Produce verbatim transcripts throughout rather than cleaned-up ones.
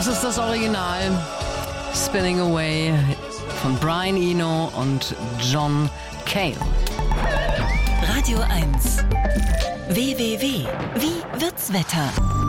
Das ist das Original. Spinning Away von Brian Eno und John Cale. Radio eins. W W W. Wie wird's Wetter?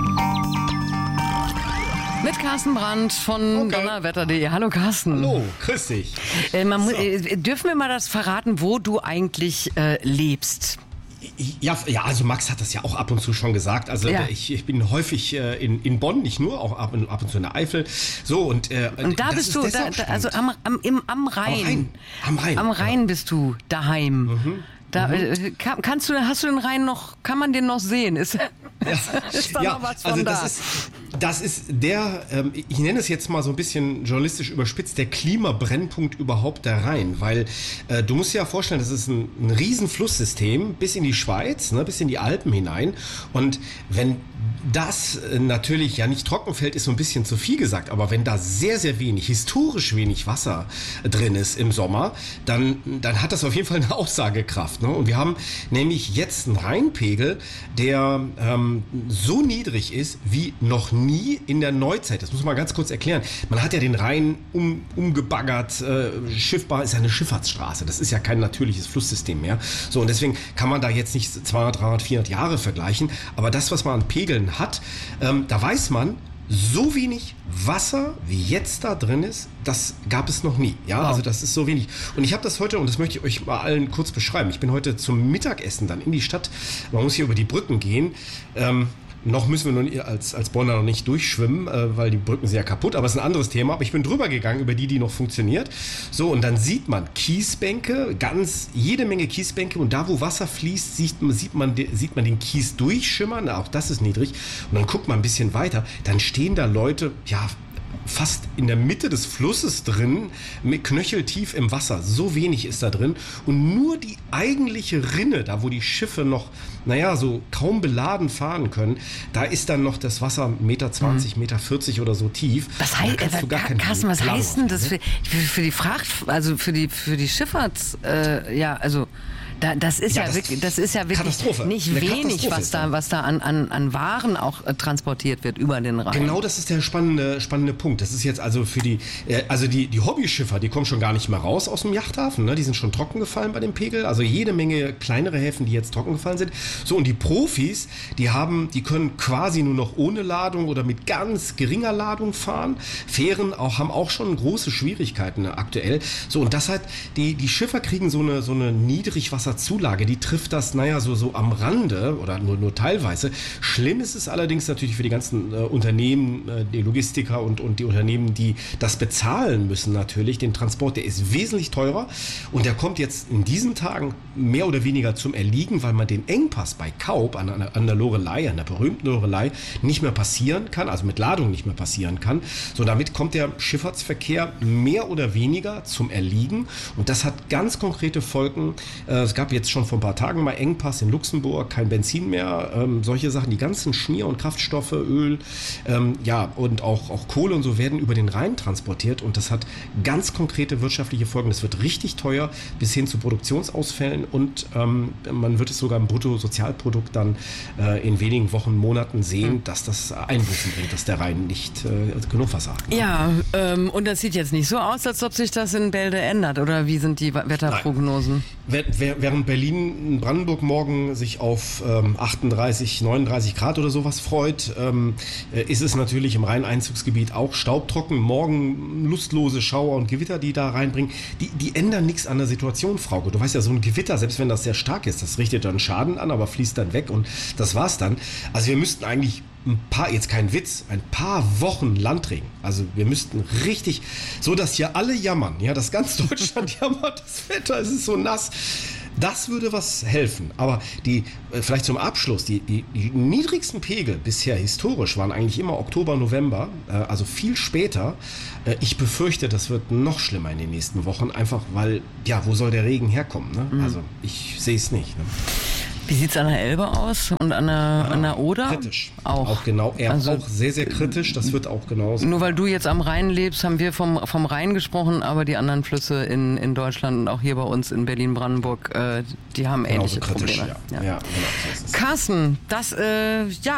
Mit Carsten Brandt von Okay. donnerwetter punkt de. Hallo Carsten. Hallo, grüß dich. Äh, man, mu- So. äh, dürfen wir mal das verraten, wo du eigentlich äh, lebst? Ja, ja, also Max hat das ja auch ab und zu schon gesagt. Also Ja. ich, ich bin häufig äh, in, in Bonn, nicht nur, auch ab und, ab und zu in der Eifel. So und, äh, Und da das bist ist du, da, deshalb da, also spannend. am, am, im, am Rhein. Rhein. Am Rhein, Am Rhein genau. bist du daheim. Da, äh, kann, kannst du, hast du den Rhein noch, kann man den noch sehen? Ist, ist da Ja, noch was von also da? das ist, das ist der, ähm, ich nenne es jetzt mal so ein bisschen journalistisch überspitzt, der Klimabrennpunkt überhaupt der Rhein, weil äh, du musst dir ja vorstellen, das ist ein, ein riesen Flusssystem bis in die Schweiz, ne, bis in die Alpen hinein, und wenn das äh, natürlich ja nicht trocken fällt, ist so ein bisschen zu viel gesagt, aber wenn da sehr, sehr wenig, historisch wenig Wasser drin ist im Sommer, dann, dann hat das auf jeden Fall eine Aussagekraft. Ne? Und wir haben nämlich jetzt einen Rheinpegel, der ähm, so niedrig ist wie noch nie in der Neuzeit. Das muss man ganz kurz erklären. Man hat ja den Rhein um, umgebaggert, äh, schiffbar ist ja eine Schifffahrtsstraße. Das ist ja kein natürliches Flusssystem mehr. So, und deswegen kann man da jetzt nicht zweihundert, dreihundert, vierhundert Jahre vergleichen. Aber das, was man an Pegeln hat, ähm, da weiß man, so wenig Wasser, wie jetzt da drin ist, das gab es noch nie. Ja, Wow. also das ist so wenig. Und ich habe das heute, und das möchte ich euch mal allen kurz beschreiben. Ich bin heute zum Mittagessen dann in die Stadt. Man muss hier über die Brücken gehen. Ähm, noch müssen wir noch nicht, als, als Bonner noch nicht durchschwimmen, äh, weil die Brücken sind ja kaputt. Aber es ist ein anderes Thema. Aber ich bin drüber gegangen über die, die noch funktioniert. So, und dann sieht man Kiesbänke, ganz jede Menge Kiesbänke. Und da, wo Wasser fließt, sieht, man- sieht, man, de- sieht man den Kies durchschimmern. Auch das ist niedrig. Und dann guckt man ein bisschen weiter. Dann stehen da Leute, ja, fast in der Mitte des Flusses drin, mit knöcheltief im Wasser. So wenig ist da drin. Und nur die eigentliche Rinne, da wo die Schiffe noch, naja, so kaum beladen fahren können, da ist dann noch das Wasser eins Komma zwanzig, eins Komma vierzig oder so tief. Was Und da heißt, kannst du gar keine Carsten, was Ladung heißt denn das aufnehmen, für, für, für die Fracht, also für die, für die Schifffahrts, äh, ja, also, da, das ist ja, Ja, das- wirklich, das ist ja wirklich Katastrophe. nicht Eine wenig, Katastrophe was ist da, das. was da an, an, an Waren auch äh, transportiert wird über den Rhein. Genau, das ist der spannende, spannende Punkt. Das ist jetzt also für die, äh, also die, die Hobbyschiffer, die kommen schon gar nicht mehr raus aus dem Yachthafen, ne? Die sind schon trocken gefallen bei dem Pegel. Also jede Menge kleinere Häfen, die jetzt trocken gefallen sind. So, und die Profis, die haben, die können quasi nur noch ohne Ladung oder mit ganz geringer Ladung fahren. Fähren auch, haben auch schon große Schwierigkeiten ne, aktuell. So, und das hat, die, die Schiffer kriegen so eine, so eine Niedrigwasserzulage, die trifft das, naja, so, so am Rande oder nur, nur teilweise. Schlimm ist es allerdings natürlich für die ganzen äh, Unternehmen, äh, die Logistiker und, und die Unternehmen, die das bezahlen müssen natürlich. Den Transport, der ist wesentlich teurer und der kommt jetzt in diesen Tagen mehr oder weniger zum Erliegen, weil man den Engpass bei Kaub an, an, an der Lorelei, an der berühmten Lorelei, nicht mehr passieren kann, also mit Ladung nicht mehr passieren kann. So, damit kommt der Schifffahrtsverkehr mehr oder weniger zum Erliegen und das hat ganz konkrete Folgen. Äh, es gab jetzt schon vor ein paar Tagen mal Engpass in Luxemburg, kein Benzin mehr, ähm, solche Sachen, die ganzen Schmier- und Kraftstoffe, Öl, ähm, ja, und auch, auch Kohle und so werden über den Rhein transportiert und das hat ganz konkrete wirtschaftliche Folgen. Das wird richtig teuer bis hin zu Produktionsausfällen und ähm, man wird es sogar im Bruttosozialprodukt dann äh, in wenigen Wochen, Monaten sehen, dass das Einbußen bringt, dass der Rhein nicht äh, genug Wasser hat. Ne? Ja, ähm, und das sieht jetzt nicht so aus, als ob sich das in Bälde ändert, oder wie sind die Wetterprognosen? Wer- wer- Während Berlin, Brandenburg morgen sich auf ähm, achtunddreißig, neununddreißig Grad oder sowas freut, ähm, äh, ist es natürlich im Rheineinzugsgebiet auch staubtrocken. Morgen lustlose Schauer und Gewitter, die da reinbringen, die, die ändern nichts an der Situation, Frauke. Du weißt ja, so ein Gewitter, selbst wenn das sehr stark ist, das richtet dann Schaden an, aber fließt dann weg und das war's dann. Also wir müssten eigentlich ein paar, jetzt kein Witz, ein paar Wochen Landregen. Also wir müssten richtig, so dass hier alle jammern, ja, dass ganz Deutschland jammert, das Wetter, es ist so nass. Das würde was helfen. Aber die, äh, vielleicht zum Abschluss, die, die, die niedrigsten Pegel bisher historisch waren eigentlich immer Oktober, November, äh, also viel später. Äh, ich befürchte, das wird noch schlimmer in den nächsten Wochen, einfach weil, ja, wo soll der Regen herkommen? Ne? Mhm. Also ich sehe es nicht. Ne? Wie sieht's an der Elbe aus und an der, an der Oder? Kritisch. Auch. Auch genau, eher Also- auch sehr, sehr kritisch. Das wird auch genauso. Nur weil du jetzt am Rhein lebst, haben wir vom, vom Rhein gesprochen, aber die anderen Flüsse in, in Deutschland und auch hier bei uns in Berlin-Brandenburg, äh, die haben Genauso ähnliche kritisch, Probleme. ja. Ja. Ja, genau, so ist es. Carsten, das, äh, ja,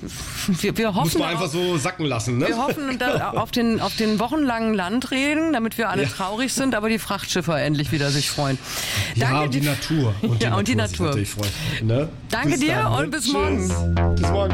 wir, wir hoffen... Muss man einfach auf, so sacken lassen, ne? Wir hoffen da auf, den, auf den wochenlangen Landregen, damit wir alle ja. traurig sind, aber die Frachtschiffer endlich wieder sich freuen. Ja, Danke und die dir. Natur. Und die ja, Natur und die Natur. Freut, ne? Danke bis dir dann, und ne? bis Tschüss. morgen. Bis morgen.